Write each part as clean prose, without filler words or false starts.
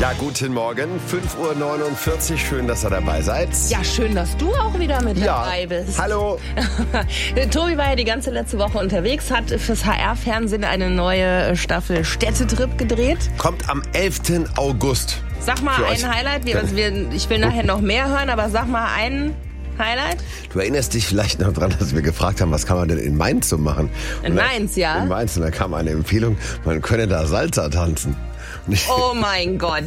Ja, guten Morgen, 5:49 Uhr. Schön, dass ihr dabei seid. Ja, schön, dass du auch wieder mit dabei bist. Hallo. Tobi war ja die ganze letzte Woche unterwegs, hat fürs HR-Fernsehen eine neue Staffel Städtetrip gedreht. Kommt am 11. August. Sag mal ein Highlight. Ich will nachher noch mehr hören, aber sag mal ein Highlight. Du erinnerst dich vielleicht noch dran, dass wir gefragt haben, was kann man denn in Mainz so machen? In Mainz, ja. In Mainz. Und da kam eine Empfehlung, man könne da Salsa tanzen. Oh mein Gott.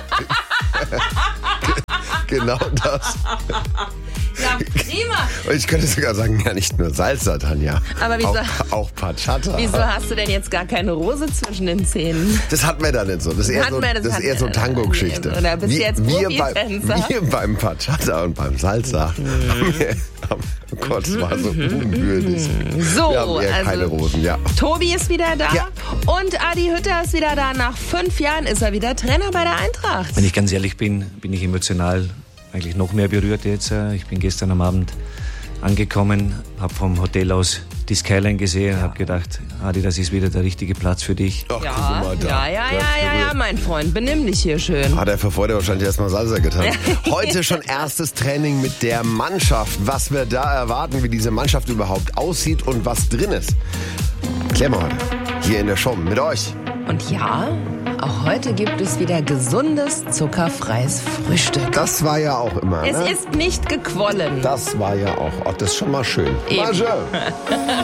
Genau das. Ja, prima. Und ich könnte sogar sagen, ja, nicht nur Salsa, Tanja. Aber wieso, auch Bachata. Wieso hast du denn jetzt gar keine Rose zwischen den Zähnen? Das hatten wir da nicht so. Das ist eher so Tango-Geschichte. Oder bist du jetzt Profitänzer? Wir beim Bachata und beim Salsa. Oh Gott, es war so unwürdig. So, wir haben eher keine Rosen, ja. Tobi ist wieder da Ja. und Adi Hütter ist wieder da. Nach 5 Jahren ist er wieder Trainer bei der Eintracht. Wenn ich ganz ehrlich bin, bin ich emotional eigentlich noch mehr berührt jetzt. Ich bin gestern am Abend angekommen, habe vom Hotel aus die Skyline gesehen, habe gedacht, Adi, das ist wieder der richtige Platz für dich. Ach, guck mal da. Ja, mein Freund, benimm dich hier schön. Hat er vor Freude wahrscheinlich erstmal Salsa getan. Heute schon erstes Training mit der Mannschaft. Was wir da erwarten, wie diese Mannschaft überhaupt aussieht und was drin ist. Klären wir heute hier in der Show mit euch. Und ja, auch heute gibt es wieder gesundes, zuckerfreies Frühstück. Das war ja auch immer. Es Ne? ist nicht gequollen. Das war ja auch. Oh, das ist schon mal schön. Eben. Mal schön.